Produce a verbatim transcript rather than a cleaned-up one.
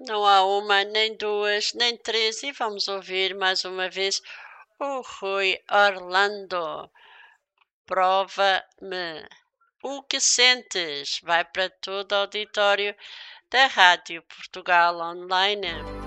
Não há uma, nem duas, nem três, e vamos ouvir mais uma vez o Rui Orlando. Prova-me o que sentes. Vai para todo o auditório da Rádio Portugal Online.